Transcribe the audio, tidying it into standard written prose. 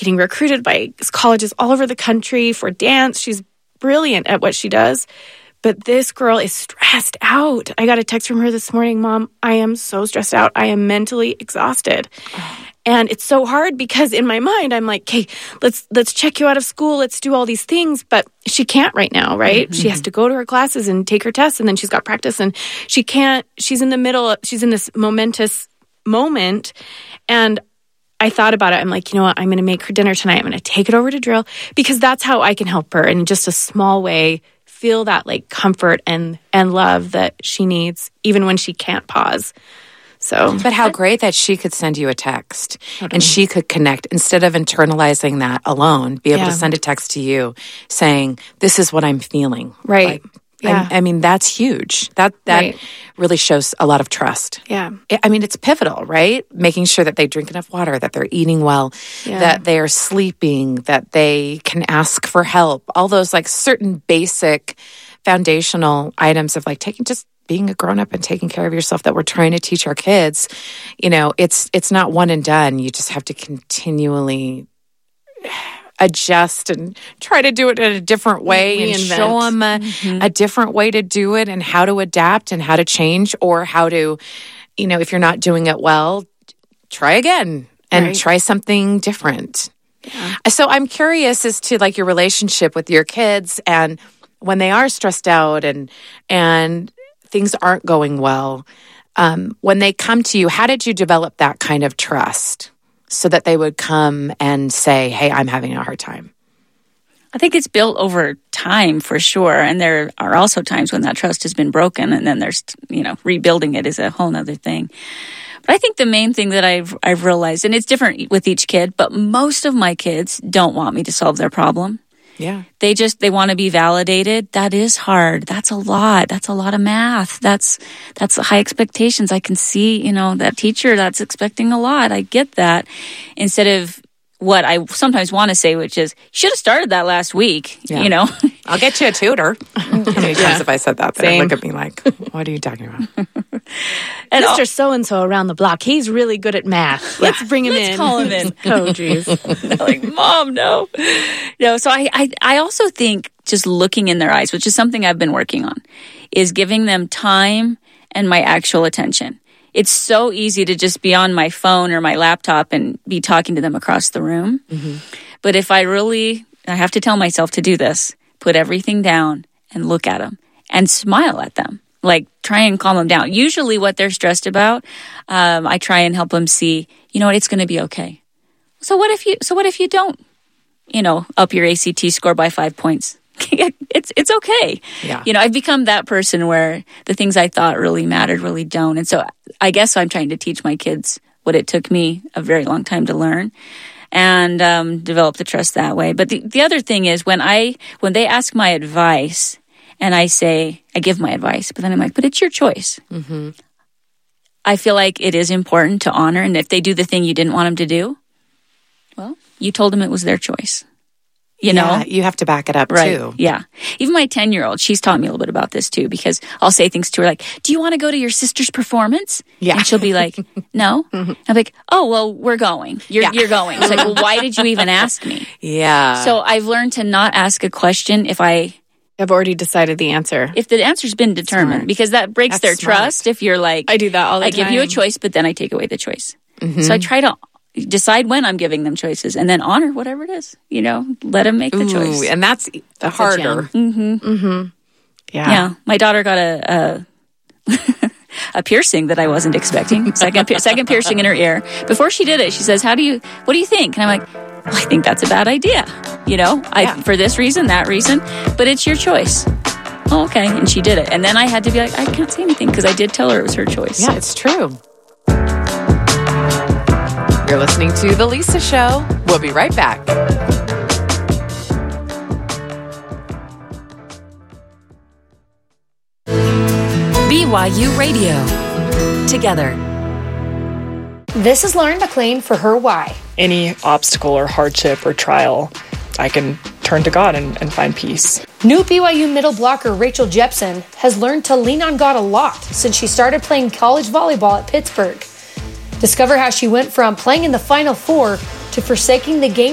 getting recruited by colleges all over the country for dance. She's brilliant at what she does. But this girl is stressed out. I got a text from her this morning, Mom, I am so stressed out. I am mentally exhausted. And it's so hard because in my mind, I'm like, okay, let's check you out of school. Let's do all these things. But she can't right now, right? Mm-hmm. She has to go to her classes and take her tests, and then she's got practice, and she can't. She's in the middle. She's in this momentous moment. And I thought about it. I'm like, you know what? I'm going to make her dinner tonight. I'm going to take it over to drill because that's how I can help her in just a small way. Feel that like comfort and love that she needs, even when she can't pause. So, but how great that she could send you a text and she could connect instead of internalizing that alone, be able to send a text to you saying, this is what I'm feeling. Right. Like, I mean, that's huge. That really shows a lot of trust. Yeah. I mean, it's pivotal, right? Making sure that they drink enough water, that they're eating well, that they're sleeping, that they can ask for help. All those like certain basic foundational items of like being a grown-up and taking care of yourself that we're trying to teach our kids. You know, it's not one and done. You just have to continually adjust and try to do it in a different way and show them a different way to do it and how to adapt and how to change, or how to, you know, if you're not doing it well, try again and try something different. Yeah. So I'm curious as to like your relationship with your kids and when they are stressed out and things aren't going well, when they come to you, how did you develop that kind of trust so that they would come and say, hey, I'm having a hard time? I think it's built over time for sure. And there are also times when that trust has been broken, and then there's, you know, rebuilding it is a whole nother thing. But I think the main thing that I've realized, and it's different with each kid, but most of my kids don't want me to solve their problem. Yeah. They want to be validated. That is hard. That's a lot. That's a lot of math. That's high expectations. I can see, you know, that teacher that's expecting a lot. I get that. Instead of what I sometimes want to say, which is, you should have started that last week, you know. I'll get you a tutor. How many times have I said that? They look at me like, what are you talking about? And Mr. So-and-so around the block, he's really good at math. Let's bring him in. Let's call him in. Oh, geez. Like, Mom, no. No, so I also think just looking in their eyes, which is something I've been working on, is giving them time and my actual attention. It's so easy to just be on my phone or my laptop and be talking to them across the room. Mm-hmm. But if I have to tell myself to do this, put everything down and look at them and smile at them. Like, try and calm them down. Usually what they're stressed about, I try and help them see, you know what, it's going to be okay. So what if you don't, you know, up your ACT score by 5 points? It's okay. Yeah. You know, I've become that person where the things I thought really mattered really don't. And so I guess I'm trying to teach my kids what it took me a very long time to learn, and develop the trust that way. But the other thing is when they ask my advice and I give my advice, but then I'm like, but it's your choice. Mm-hmm. I feel like it is important to honor. And if they do the thing you didn't want them to do, well, you told them it was their choice. You know? You have to back it up too. Yeah. Even my 10-year-old, she's taught me a little bit about this too, because I'll say things to her like, do you want to go to your sister's performance? Yeah. And she'll be like, no. Mm-hmm. I'm like, oh, well, we're going. You're going. She's like, well, why did you even ask me? Yeah. So I've learned to not ask a question if I've already decided the answer. If the answer's been determined, because that breaks their trust. If you're like, I do that all the time. I give you a choice, but then I take away the choice. Mm-hmm. So I try to decide when I'm giving them choices and then honor whatever it is, you know, let them make the choice. And that's harder. Mm-hmm. Mm-hmm. Yeah. My daughter got a piercing that I wasn't expecting. Second piercing in her ear. Before she did it, she says, what do you think? And I'm like, well, I think that's a bad idea. You know, for this reason, that reason, but it's your choice. Oh, okay. And she did it. And then I had to be like, I can't say anything because I did tell her it was her choice. Yeah, it's true. You're listening to The Lisa Show. We'll be right back. BYU Radio. Together. This is Lauren McLean for Her Why. Any obstacle or hardship or trial, I can turn to God and find peace. New BYU middle blocker Rachel Jepson has learned to lean on God a lot since she started playing college volleyball at Pittsburgh. Discover how she went from playing in the Final Four to forsaking the game